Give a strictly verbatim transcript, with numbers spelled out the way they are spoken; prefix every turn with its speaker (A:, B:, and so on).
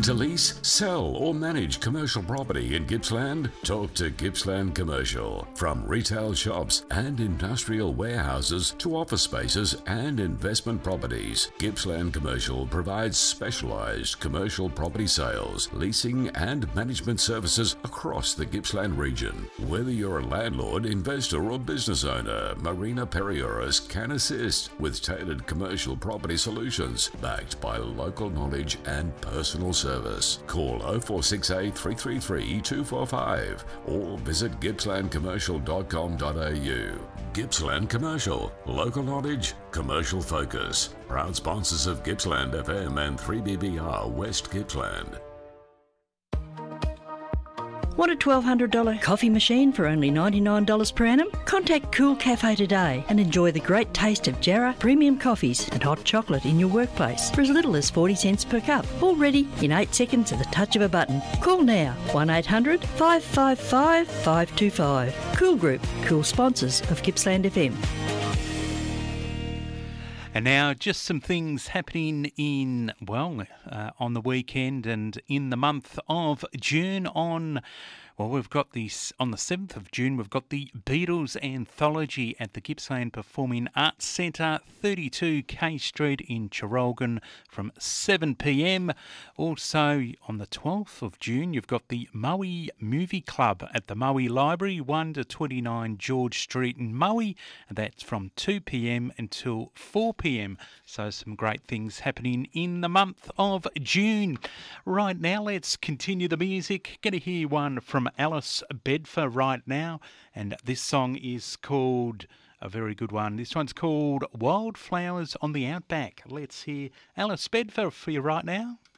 A: to lease, sell or manage commercial property in Gippsland? Talk to Gippsland Commercial. From retail shops and industrial warehouses to office spaces and investment properties, Gippsland Commercial provides specialised commercial property sales, leasing and management services across the Gippsland region. Whether you're a landlord, investor or business owner, Marina Perioris can assist with tailored commercial property solutions backed by local knowledge and personal service. Call oh four six eight, three three three, two four five or visit gippsland commercial dot com dot a u. Gippsland Commercial, local knowledge, commercial focus. Proud sponsors of Gippsland F M and three B B R West Gippsland.
B: Want a twelve hundred dollars coffee machine for only ninety-nine dollars per annum? Contact Cool Cafe today and enjoy the great taste of Jarrah premium coffees and hot chocolate in your workplace for as little as forty cents per cup. All ready in eight seconds at the touch of a button. Call now, one eight hundred, five five five, five two five. Cool Group, cool sponsors of Gippsland F M.
C: And now just some things happening in, well, uh, on the weekend and in the month of June on... Well, we've got this on the seventh of June, we've got the Beatles Anthology at the Gippsland Performing Arts Centre, thirty-two K Street in Traralgon from seven p m. Also on the twelfth of June, you've got the Moe Movie Club at the Moe Library, one to twenty-nine George Street in Moe, and that's from two p m until four p m. So some great things happening in the month of June. Right now, let's continue the music. Going to hear one from Alice Bedford right now, and this song is called, a very good one, this one's called Wildflowers on the Outback. Let's hear Alice Bedford for you right now.